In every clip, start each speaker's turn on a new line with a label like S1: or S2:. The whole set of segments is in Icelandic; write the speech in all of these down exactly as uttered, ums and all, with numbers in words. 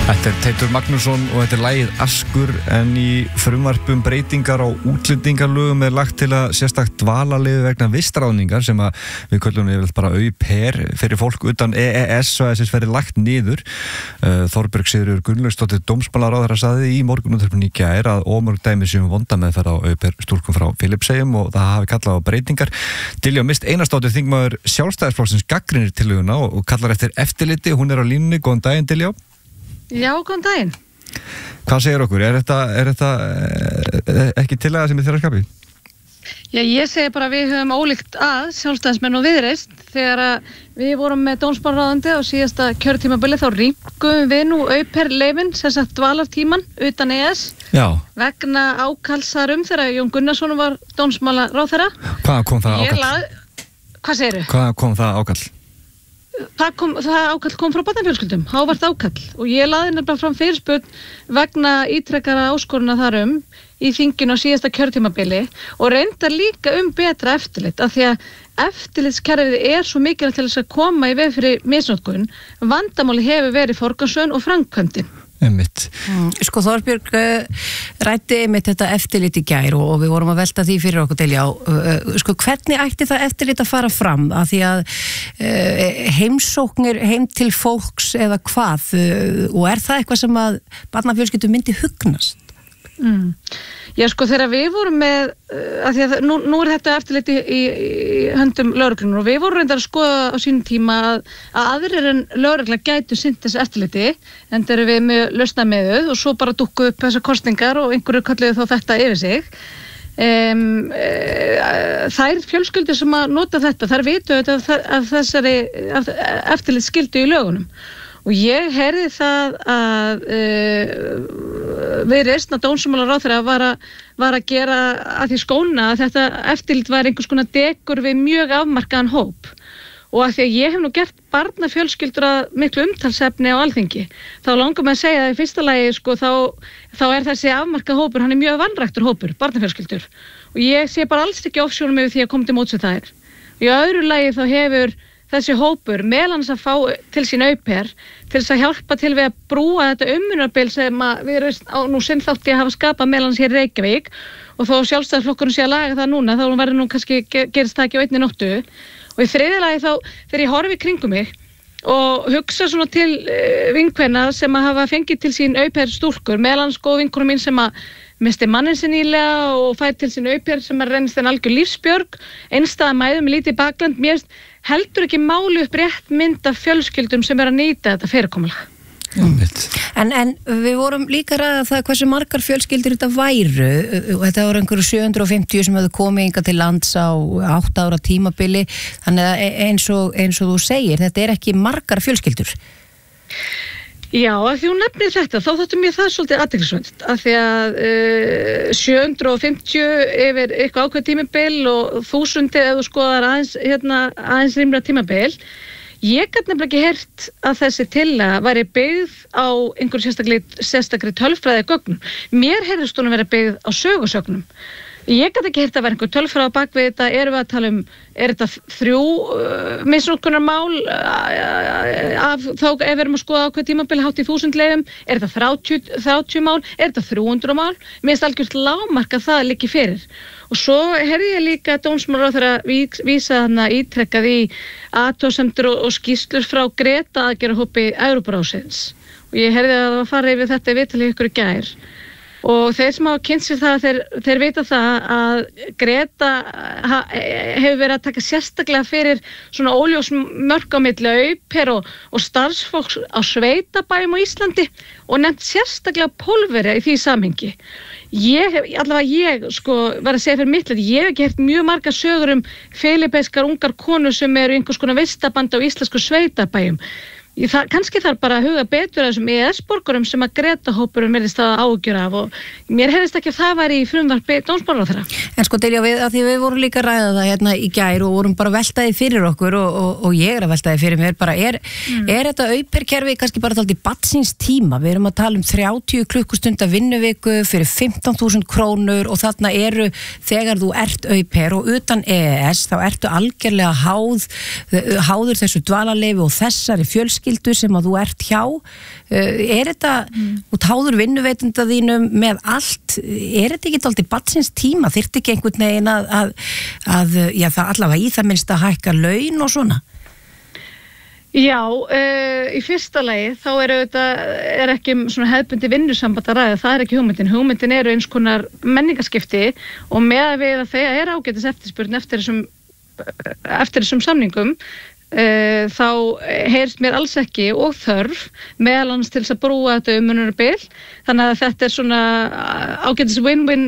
S1: Þetta er Teitur Magnússon og þetta er lagið Askur, en í frumvarpum breytingar á útlendingalögum er lagt til að sérstakt dvalarleyfi vegna vistráðningar sem að við köllum yfirleitt bara au pair fyrir fólk utan E E S og þess verið lagt niður. Þorbjörg Sigríður Gunnlaugsdóttir dómsmálaráðherra sagði í morgunútvarpinu í gær að ómörg dæmi séu um vondameðferð á au pair stúlkum frá Filippseyjum og það hafi kallað á breytingar. Diljá Mist Einarsdóttir, þingmaður Sjálfstæðisflokksins, gagnrýnir tillöguna og kallar eftir eftirliti. Hún er á línunni. Góðan daginn, Diljá.
S2: Já, góðan daginn.
S1: Hvað segir okkur? Er þetta, er þetta ekki tillaga sem er þeirra skapi?
S2: Já, ég segi bara að við höfum ólíkt að Sjálfstæðismenn og Viðreisn. Þegar að við vorum með dómsmálaráðuneyti á síðasta kjörtímabili þá rýmkuðum við nú au pair leyfin, sem sagt dvalartíman utan E E S. Já. Vegna ákallsarum þegar Jón Gunnarsson var dómsmálaráðherra.
S1: Hvaðan kom það ákall?
S2: Lað... Hvað segirðu?
S1: Hvaðan kom það ákall?
S2: Það, kom, það ákall kom frá barnafjölskyldum, hávart ákall, og ég laði nefnilega fram fyrirspurn vegna ítrekkara áskoruna þarum í þinginu á síðasta kjörtímabili og reyndar líka um betra eftirlit, af því að eftirlitskerfið er svo mikilvægt til þess að koma í veg fyrir misnotkun. Vandamáli hefur verið forgangsröðun og framkvæmdin.
S1: Einmitt.
S3: Mm, sko Þorbjörg uh, ræddi einmitt þetta eftirlit í gær og, og við vorum að velta því fyrir okkur til já. Uh, sko hvernig ætti það eftirlit að fara fram? Af því að uh, heimsóknir heim til fólks eða hvað uh, og er það eitthvað sem að barnafjölskyldu myndi hugnast?
S2: Mm. Já, sko þegar við vorum með uh, að því að nú, nú er þetta eftirlit í, í, í höndum lögreglunnar og við vorum reyndar að skoða á sínum tíma að, að aðrir en lögregla gætu sinnt þessi eftirliti, en þeir eru við með lausnameðuð og svo bara dúkku upp þessar kosningar og einhverju kalluðu þá þetta yfir sig. Um, uh, þær fjölskyldur sem að nota þetta, þær vitu af, af þessari af, eftirlit skildu í lögunum. Og ég heyrði það að uh, Viðreisn að dómsmálaráðherra var, var að gera að því skóna að þetta eftirlit var einhvers konar dekur við mjög afmarkaðan hóp. Og að því að ég hef nú gert barnafjölskyldur að miklu umtalsefni á Alþingi, þá langar mig að segja að í fyrsta lagi sko, þá, þá er þessi afmarkað hópur, hann er mjög vanræktur hópur, barnafjölskyldur. Og ég sé bara alls ekki ofsjónum yfir því að koma til móts við þær. Og í öðru lagi þá hefur þessi hópur meðal annars að fá til sín au pair til þess að hjálpa til við að brúa þetta ummunarbil sem að við erum á nú sinn þátti að hafa skapað meðal annars hér í Reykjavík, og þó Sjálfstæðisflokkurinn sé að laga það núna þá verður nú kannski gerist það ekki á einni nóttu. Og í þriðja lagi þá þegar ég horfi kringum mig og hugsa svona til uh, vinkvenna sem að hafa fengið til sín au pair stúlkur, meðal annars góð vinkona mín sem að misti mannin sinni nýlega og fær til sín au pair sem að reynist þenn algjör lífsbjörg, einstæða mæður með lítið bakland. Mér heldur ekki máli upp rétt mynd af fjölskyldum sem er að nýta þetta fyrirkomulag.
S3: En, en við vorum líka ræða það hversu margar fjölskyldur þetta væru og þetta voru einhverju sjö hundruð og fimmtíu sem hefðu komið inga til lands á átta ára tímabili, þannig að eins og, eins og þú segir, þetta er ekki margar fjölskyldur.
S2: Já, að því hún nefnir þetta, þá þáttum ég það svolítið athyglisvert, af því að uh, sjö hundruð og fimmtíu yfir eitthvað ákveð tímabil og þúsundi ef þú skoðar aðeins, hérna, aðeins rýmra tímabil. Ég gat nefnilega ekki heyrt að þessi tillaga væri byggð á einhverjum sérstakri, sérstakri tölfræði gögnum. Mér heyrðist hún að vera byggð á sögusögnum. Ég gat ekki heyrt að vera einhver tölfræði á bakvið þetta. Erum við að tala um, er þetta þrjú uh, misnotkunarmál uh, af þá ef við erum að skoða ákveð tímabili hátt í þúsund leyfum, er þetta þrjátíu, þrjátíu mál, er þetta þrjú hundruð mál? Mér finnst algjört lágmark að það liggi fyrir. Og svo heyrði ég líka dómsmálaráðherra vísa þarna ítrekkað í athugasemdir og, og skýrslur frá Greta aðgerðahópi Evrópuráðsins. Og ég heyrði að það var farið yfir þetta viðtalið ykkur í gær. Og þeir sem hafa kynnt sér það, þeir, þeir vita það að Greta ha, hefur verið að taka sérstaklega fyrir svona óljós mörk á milli au pair og, og starfsfólks á sveitabæjum á Íslandi og nefnt sérstaklega pólverja í því samhengi. Ég hef, allavega ég, sko, var að segja fyrir mitt leyti, ég hef ekki heyrt mjög margar sögur um filipískar ungar konur sem eru einhvers konar vistaband á íslensku sveitabæjum. Það, kannski þarf bara að huga betur að þessum E E S-borgurum sem að Greta-hópurum er í stað ágjör af og mér hefðist ekki að það væri í frumvarpi dómsmálaráðherra.
S3: En sko Diljá, við, að því við vorum líka að ræða það hérna í gær og vorum bara veltaði fyrir okkur og, og, og ég er að veltaði fyrir mér bara, er, mm. er þetta au pair-kerfi kannski bara þátt í barnsins tíma? Við erum að tala um þrjátíu klukkustunda vinnuviku fyrir fimmtán þúsund krónur og þarna eru þegar þú ert au pair og utan E E S þá ertu algjörlega háð, háður þessu dvalarleyfi og þessari fjölskyldu fjölskyldu sem að þú ert hjá, er þetta mm. út háður vinnuveitenda þínum með allt, er þetta ekki alltaf barnsins tíma, þyrfti ekki einhvern veginn að, að, að já, það allavega í það minnst að hækka laun og svona?
S2: Já, uh, í fyrsta lagi þá er auðvitað, er ekki svona hefðbundi vinnusamband að ræða, það er ekki hugmyndin. Hugmyndin eru eins konar menningaskipti og með að við að þegar er ágætis eftirspurn eftir þessum, eftir þessum samningum, uh, þá heyrst mér alls ekki og þörf meðal annars til þess að brúa þetta umönnunarbil. Þannig að þetta er svona ágætis win-win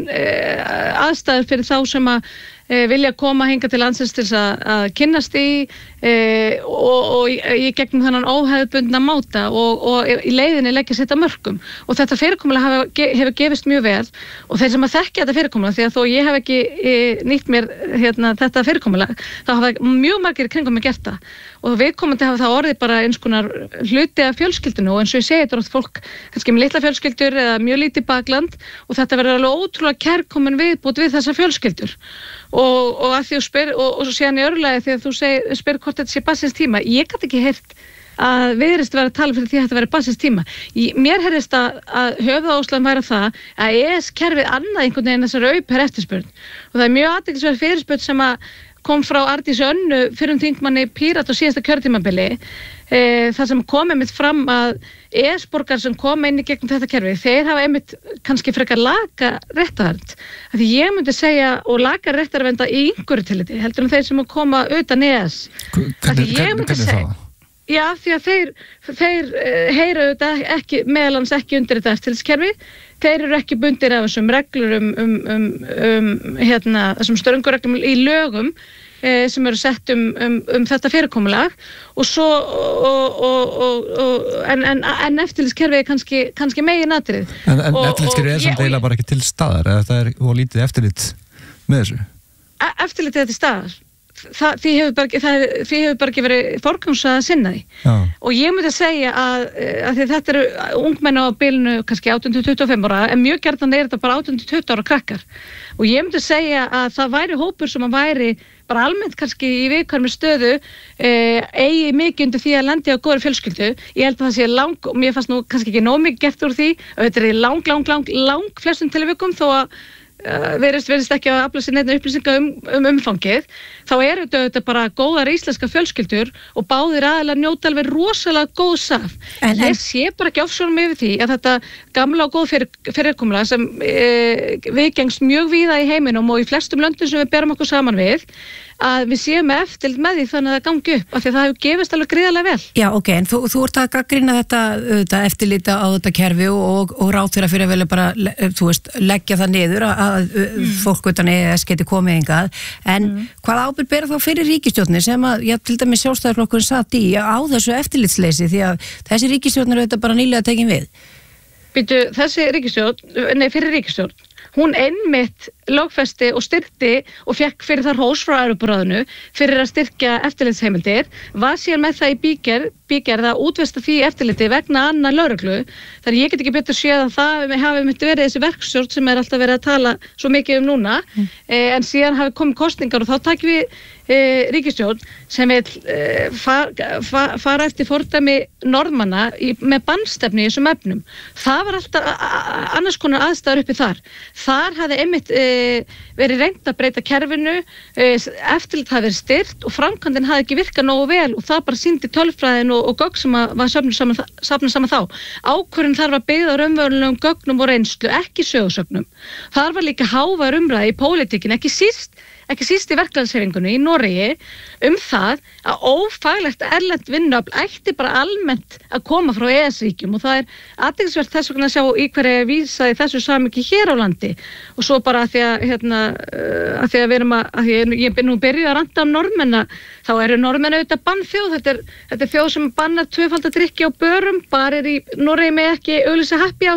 S2: uh, aðstæður fyrir þá sem að vilja koma hinga til landsins til að, að kynnast í e, og, og í gegnum þannan óhefðbundna máta og, og í leiðinni leggja sitt að mörkum og þetta fyrirkomulega hefur, hefur gefist mjög vel og þeir sem að þekkja þetta fyrirkomulega því að þó ég hef ekki e, nýtt mér hérna, þetta fyrirkomulega þá hafa mjög margir kringum mig gert það og viðkomandi hafa það orðið bara eins konar hluti af fjölskyldinu og eins og ég segi þetta er oft fólk kannski með litla fjölskyldur eða mjög lítið bakland og þetta verður alveg ótrúlega kærkomin viðbót við þessar fjölskyldur og, og að því þú spyr og, og svo sé hann í örlagi því að þú segir, spyr hvort þetta sé barnsins tíma ég gæti ekki heyrt að Viðreisn vera að tala fyrir því að þetta veri barnsins tíma ég, mér heyrðist að, að höfuðástæðan væri það að E E S-kerfið annað einhvern veginn þessari auper eftirspurn og það er mjög athyglisverð fyrirspurn sem að kom frá Arndísi Önnu fyrrum þingmanni Pírata á síðasta kjörtímabili e, þar sem kom einmitt fram að E E S-borgar sem kom inn í gegnum þetta kerfi, þeir hafa einmitt kannski frekar laga réttarvernd. Því ég myndi segja og laga réttarvernda í einhverju tilliti, heldur en þeir sem koma utan E E S.
S1: Hvernig er það?
S2: Já, því að þeir, þeir heyra auðvitað ekki, meðalans ekki undir þetta eftirlitskerfi, þeir eru ekki bundir af þessum reglur um, um, um, um hérna, þessum ströngureglum í lögum eh, sem eru sett um, um, um þetta fyrirkomulag og svo og, og, og, og, en, en, en eftirlitskerfi er kannski, kannski megin atrið.
S1: En, en eftirlitskerfi er samt eiginlega bara ekki til staðar eða það er og lítið eftirlit með þessu?
S2: Eftirlit er til staðar. Það, því, hefur bara, það, því hefur bara ekki verið forgangsað að sinna því Já. Og ég myndi að segja að, að þetta eru ungmenni á bilinu kannski átján til tuttugu og fimm ára en mjög gjarnan er þetta bara átján til tuttugu ára krakkar og ég myndi að segja að það væri hópur sem að væri bara almennt kannski í viðkvæmri stöðu eh, eigi mikið undir því að lendi á góðri fjölskyldu ég held að það sé lang, og mér fannst nú kannski ekki nóg mikið gert úr því og þetta er í lang, lang, lang, lang flestum tilvikum þó að Uh, verðist, verðist ekki að afla sér neitt upplýsinga um, um umfangið, þá eru þetta bara góðar íslenska fjölskyldur og báðir aðeinslega njóta alveg rosalega góð saf. En ég sé bara ekki ofsjónum yfir því að þetta gamla og góð fyrir, fyrirkomula sem e, viðgengst mjög víða í heiminum og í flestum löndum sem við berum okkur saman við að við séum með eftirlit með því þannig að það gangi upp af því að það hefur gefist alveg gríðarlega vel.
S3: Já, ok, en þú, þú ert að gagnrýna þetta, þetta eftirlita á þetta kerfi og, og ráðherra fyrir að velja bara, þú veist, leggja það niður að, að mm. fólk utan E E S geti komið hingað, en mm. hvað ábyrgð bera þá fyrir ríkisstjórnir sem að, já, til dæmis Sjálfstæðisflokkurinn satt í á þessu eftirlitsleysi því að þessi ríkisstjórnir auðvitað bara nýlega tekin við?
S2: Býtu, þessi ríkisstjórn, nei, fyrir ríkisstjórn hún einmitt lögfesti og styrkti og fekk fyrir þar hós frá Evrópuráðinu fyrir að styrkja eftirlitsheimildir, var síðan með það í bígerð, bígerð að útvista því eftirliti vegna annað lögreglu. Þannig ég get ekki betur séð að það hafi myndi verið þessi verkstjórn sem er alltaf verið að tala svo mikið um núna, mm. eh, en síðan hafi komið kosningar og þá takkum við eh, ríkisstjórn sem vil eh, far, far, fara eftir fordæmi Norðmanna í, með bannstefnu í þessum efnum. Það var alltaf annars konar aðstæður uppi þar. Þar hafði einmitt e, verið reynt að breyta kerfinu, e, eftirlit hafði verið styrt og framkvæmdin hafði ekki virkað nógu vel og það bara sýndi tölfræðin og, og gögn sem var safnað saman, saman, saman þá. Ákvörðun þar var byggð á raunverulegum gögnum og reynslu, ekki sögusögnum. Þar var líka hávær umræða í pólitíkin, ekki síst ekki síst í verkefnaðshreyfingunni í Noregi um það að ófaglegt erlent vinnuafl ætti bara almennt að koma frá E E S-ríkjum og það er athyglisvert þess vegna að sjá í hverju vísaði þessu samhengi hér á landi og svo bara að því að, hérna, að, því að við erum að, að því að ég er nú byrjuð að ranta um Norðmenna þá eru Norðmenn auðvitað bannþjóð, þetta er, þetta er þjóð sem bannar tvöfalda drykki á börum, bara er í Noregi með ekki auglýsa happy hour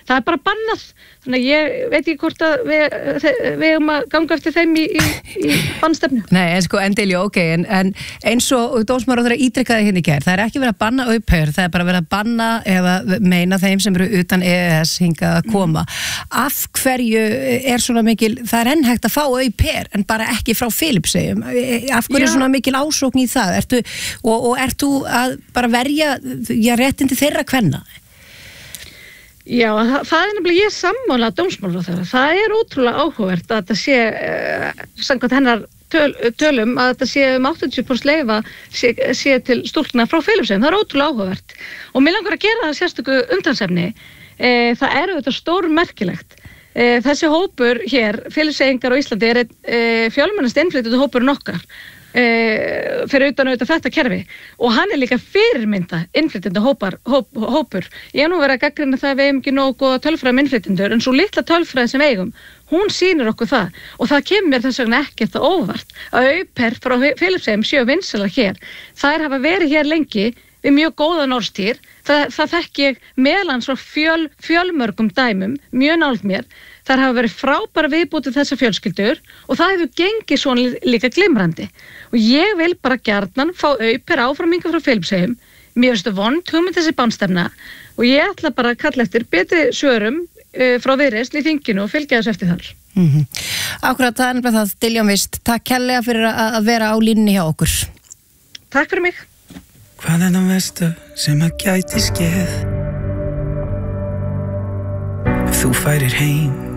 S2: það er bara bannað, þannig að ég veit ekki hvort að við, við erum að ganga eftir þeim í, í, í bannstefnu.
S3: Nei, en sko, endilju, ok, en, en eins og dómsmálaráðherra ítrekkaði hérna í gær, það er ekki verið að banna au pair, það er bara verið að banna eða meina þeim sem eru utan E E S hingað að koma. Mm. Af hverju er svona mikil, það er enn hægt að fá au pair en bara ekki frá Filippseyjum, af hverju Já. er svona mikil ásókn í það, ertu, og, og ert þú að bara verja, já, réttindi þeirra kvenna?
S2: Já, það, það er nefnilega ég sammála dómsmálaráðherra. Það er ótrúlega áhugavert að þetta sé, uh, samkvæmt hennar töl, tölum, að þetta sé um áttatíu prósent leyfa sé, sé til stúlkna frá Filippseyjum. Það er ótrúlega áhugavert. Og mér langar að gera það sérstöku umtalsefni. Uh, það er auðvitað stórmerkilegt. Uh, þessi hópur hér, Filippseyingar á Íslandi, er uh, fjölmennast innflytjandi hópurinn okkar. Uh, fyrir utan auðvitað þetta kerfi og hann er líka fyrirmynda innflytjandi hópar, hóp, hópur ég er nú verið að gagnrýna það að við eigum ekki nógu góða tölfræði um innflytjendur en svo litla tölfræði sem við eigum hún sýnir okkur það og það kemur mér þess vegna ekkert á óvart að au pair frá Filippseyjum séu vinsælar hér þær hafa verið hér lengi við mjög góðan orðstýr það, það þekki ég meðlans frá fjöl, fjölmörgum dæmum mjög nált mér þær hafa verið frábæra viðbútið þessar fjölskyldur og það hefur gengið svona líka glimrandi og ég vil bara gjarnan fá au pair áframinga frá Filippseyjum mér finnst það vond hugmynd þessi bannstefna og ég ætla bara að kalla eftir betri svörum uh, frá Viðreisn í þinginu og fylgja þessu eftir þar
S3: mm-hmm. Akkurat, það er nefnilega það, Diljá Mist takk kærlega fyrir að, að vera á línunni hjá okkur
S2: Takk fyrir mig
S4: Hvað er það versta sem að gæti skeð Ef þú færir heim